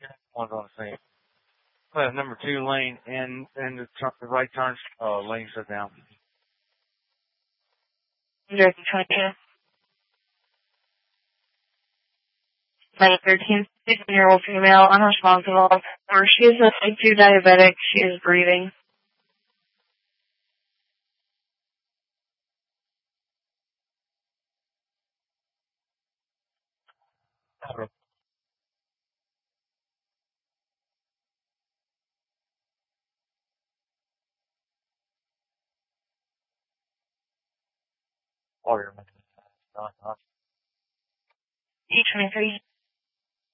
One's on the same. Number 2 lane and the right turn lane shut down. 122. Flight 13, 16-year-old female, unresponsive. She is a type 2 diabetic. She is breathing. Oh, you're E23.